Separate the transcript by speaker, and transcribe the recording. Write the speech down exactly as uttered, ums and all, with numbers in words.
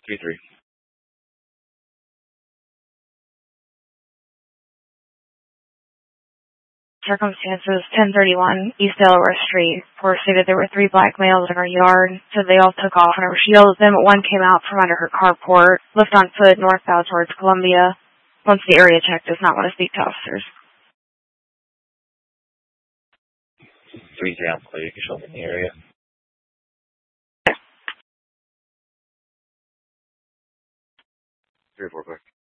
Speaker 1: three three.
Speaker 2: Circumstances, ten thirty-one East Delaware Street. Report stated there were three black males in her yard, so they all took off. Whenever she yelled at them, one came out from under her carport, left on foot, northbound towards Columbia. Once the area check, does not want to speak to officers.
Speaker 1: three three, I'm clear. You can show me in the area. three four, quick.